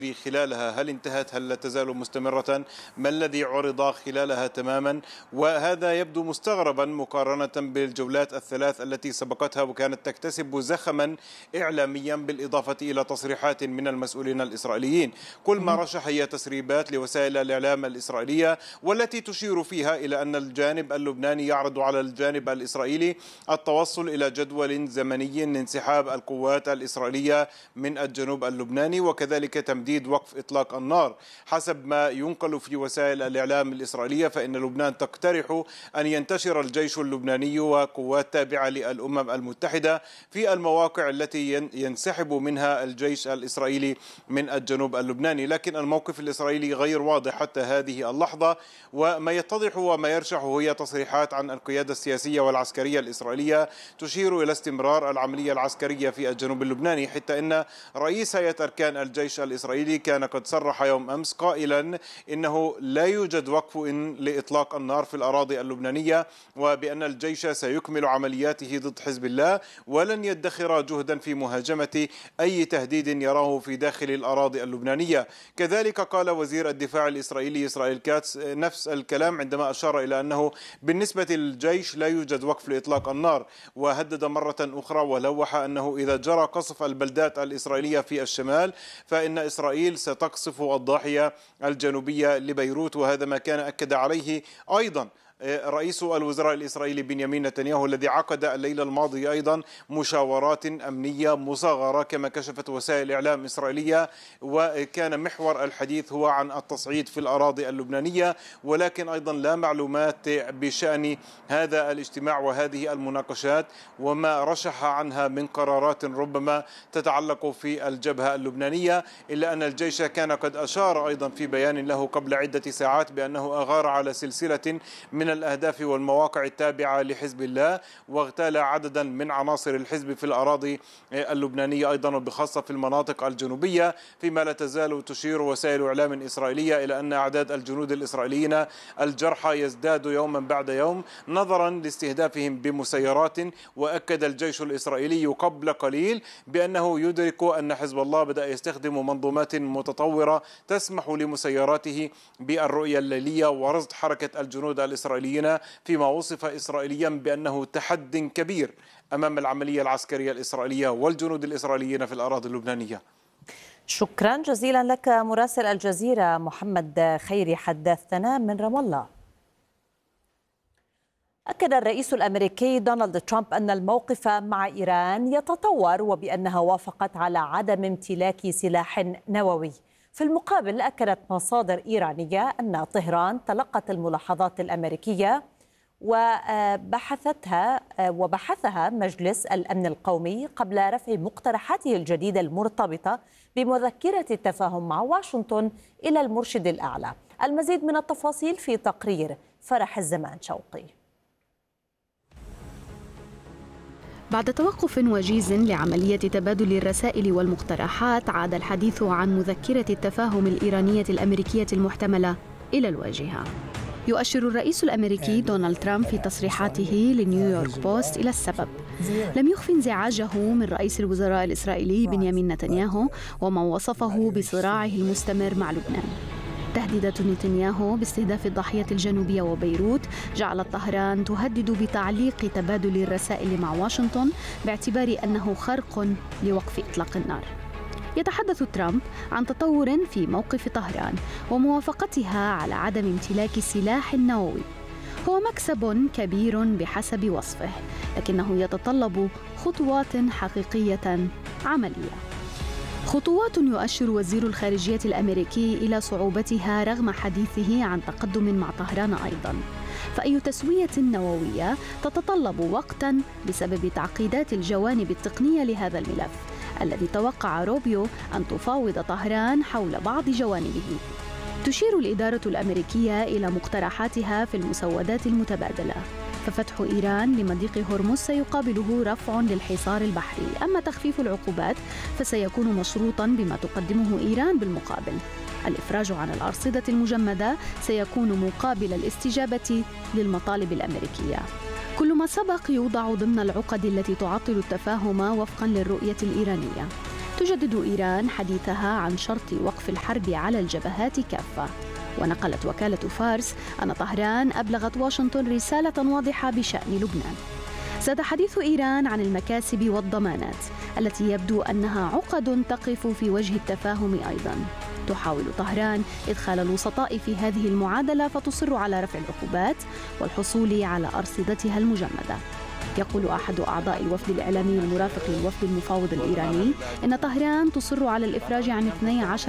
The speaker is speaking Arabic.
خلالها؟ هل انتهت؟ هل لا تزال مستمرة؟ ما الذي عرض خلالها تماما؟ وهذا يبدو مستغربا مقارنة بالجولات الثلاث التي سبقتها، وكانت تكتسب زخما إعلاميا بالإضافة إلى تصريحات من المسؤولين الإسرائيليين. كل ما رشح هي تسريبات لوسائل الإعلام الإسرائيلية، والتي تشير فيها إلى أن الجانب اللبناني يعرض على الجانب الإسرائيلي التوصل إلى جدول زمني لانسحاب القوات الإسرائيلية من الجنوب اللبناني، وكذلك تمديد وقف إطلاق النار. حسب ما ينقل في وسائل الإعلام الإسرائيلية، فإن لبنان تقترح أن ينتشر الجيش اللبناني وقوات تابعة للأمم المتحدة في المواقع التي ينسحب منها الجيش الإسرائيلي من الجنوب اللبناني. لكن الموقف الإسرائيلي غير واضح حتى هذه اللحظة، وما يتضح وما يرشح هي تصريحات عن القيادة السياسية والعسكرية الإسرائيلية تشير إلى استمرار العملية العسكرية في الجنوب اللبناني، حتى أن رئيس هيئة أركان الجيش الإسرائيلي كان قد صرح يوم أمس قائلا إنه لا يوجد وقف لإطلاق النار في الأراضي اللبنانية، وبأن الجيش سيكمل عملياته ضد حزب الله ولن يدخر جهدا في مهاجمة أي تهديد يراه في داخل الأراضي اللبنانية. كذلك قال وزير الدفاع الإسرائيلي إسرائيل كاتس نفس الكلام عندما أشار إلى أنه بالنسبة للجيش لا يوجد وقف لإطلاق النار، وهدد مرة أخرى ولوح أنه إذا جرى قصف البلدات الإسرائيلية في الشمال فإن إسرائيل ستقصف الضاحية الجنوبية لبيروت. وهذا ما كان أكد عليه أيضا رئيس الوزراء الإسرائيلي بنيامين نتنياهو، الذي عقد الليلة الماضية أيضا مشاورات أمنية مصغرة كما كشفت وسائل إعلام إسرائيلية، وكان محور الحديث هو عن التصعيد في الأراضي اللبنانية، ولكن أيضا لا معلومات بشأن هذا الاجتماع وهذه المناقشات وما رشح عنها من قرارات ربما تتعلق في الجبهة اللبنانية. إلا أن الجيش كان قد أشار أيضا في بيان له قبل عدة ساعات بأنه أغار على سلسلة من الأهداف والمواقع التابعة لحزب الله، واغتال عددا من عناصر الحزب في الأراضي اللبنانية أيضا، وبخاصة في المناطق الجنوبية، فيما لا تزال تشير وسائل إعلام إسرائيلية إلى أن أعداد الجنود الإسرائيليين الجرحى يزداد يوما بعد يوم نظرا لاستهدافهم بمسيرات. وأكد الجيش الإسرائيلي قبل قليل بأنه يدرك أن حزب الله بدأ يستخدم منظومات متطورة تسمح لمسيراته بالرؤية الليلية ورصد حركة الجنود الإسرائيليين، فيما وصف إسرائيليا بأنه تحد كبير أمام العملية العسكرية الإسرائيلية والجنود الإسرائيليين في الأراضي اللبنانية. شكرا جزيلا لك مراسل الجزيرة محمد خيري، حدثنا من رام الله. أكد الرئيس الأمريكي دونالد ترامب أن الموقف مع إيران يتطور، وبأنها وافقت على عدم امتلاك سلاح نووي. في المقابل أكدت مصادر إيرانية أن طهران تلقت الملاحظات الأمريكية وبحثها مجلس الأمن القومي قبل رفع مقترحاته الجديدة المرتبطة بمذكرة التفاهم مع واشنطن إلى المرشد الأعلى. المزيد من التفاصيل في تقرير فرح الزمان شوقي. بعد توقف وجيز لعملية تبادل الرسائل والمقترحات، عاد الحديث عن مذكرة التفاهم الإيرانية الأمريكية المحتملة إلى الواجهة. يؤشر الرئيس الأمريكي دونالد ترامب في تصريحاته لنيويورك بوست إلى السبب. لم يخفي انزعاجه من رئيس الوزراء الإسرائيلي بنيامين نتنياهو وما وصفه بصراعه المستمر مع لبنان. تهديدات نتنياهو باستهداف الضاحية الجنوبية وبيروت جعلت طهران تهدد بتعليق تبادل الرسائل مع واشنطن باعتبار أنه خرق لوقف إطلاق النار. يتحدث ترامب عن تطور في موقف طهران وموافقتها على عدم امتلاك سلاح نووي. هو مكسب كبير بحسب وصفه، لكنه يتطلب خطوات حقيقية عملية. خطوات يؤشر وزير الخارجية الأمريكي إلى صعوبتها رغم حديثه عن تقدم مع طهران أيضاً. فأي تسوية نووية تتطلب وقتاً بسبب تعقيدات الجوانب التقنية لهذا الملف، الذي توقع روبيو أن تفاوض طهران حول بعض جوانبه. تشير الإدارة الأمريكية إلى مقترحاتها في المسودات المتبادلة، ففتح إيران لمضيق هرمز سيقابله رفع للحصار البحري، أما تخفيف العقوبات فسيكون مشروطاً بما تقدمه إيران بالمقابل. الإفراج عن الأرصدة المجمدة سيكون مقابل الاستجابة للمطالب الأمريكية. كل ما سبق يوضع ضمن العقد التي تعطل التفاهم وفقاً للرؤية الإيرانية. تجدد إيران حديثها عن شرط وقف الحرب على الجبهات كافة. ونقلت وكالة فارس أن طهران أبلغت واشنطن رسالة واضحة بشأن لبنان. زاد حديث إيران عن المكاسب والضمانات التي يبدو أنها عقد تقف في وجه التفاهم أيضاً. تحاول طهران إدخال الوسطاء في هذه المعادلة، فتصر على رفع العقوبات والحصول على أرصدتها المجمدة. يقول أحد أعضاء الوفد الإعلامي المرافق للوفد المفاوض الإيراني إن طهران تصر على الإفراج عن 12